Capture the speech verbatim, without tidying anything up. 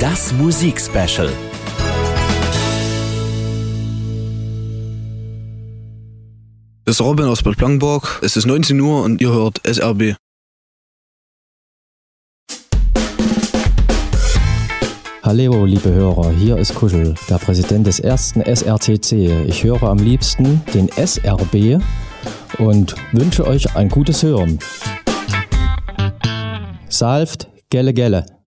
Das Musikspecial. Das ist Robin aus Bad Blankenburg. Es ist neunzehn Uhr und ihr hört S R B. Hallo liebe Hörer, hier ist Kuschel, der Präsident des ersten S R T C. Ich höre am liebsten den S R B und wünsche euch ein gutes Hören. Salft, gelle gelle.